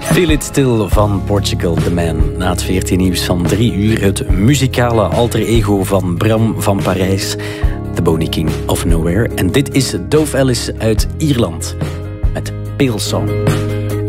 Feel It Still van Portugal The Man. Na het 14 nieuws van 3 uur het muzikale alter ego van Bram van Parijs, The Boney King of Nowhere. En dit is Dove Ellis uit Ierland met Pale Song.